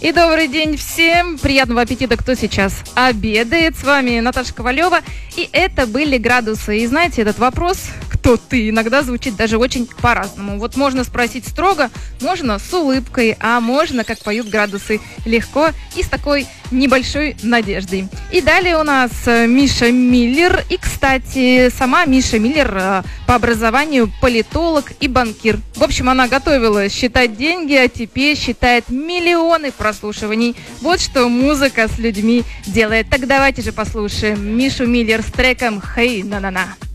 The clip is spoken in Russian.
И добрый день всем. Приятного аппетита, кто сейчас обедает. С вами Наташа Ковалева. И это были градусы. И знаете, этот вопрос, кто ты, иногда звучит даже очень по-разному. Вот можно спросить строго, можно с улыбкой, а можно, как поют градусы, легко и с такой небольшой надеждой. И далее у нас Миша Миллер. И, кстати, сама Миша Миллер по образованию политолог и банкир. В общем, она готовилась считать деньги, а теперь считает миллионы прослушиваний. Вот что музыка с людьми делает. Так давайте же послушаем Мишу Миллер с треком «Хей, на-на-на».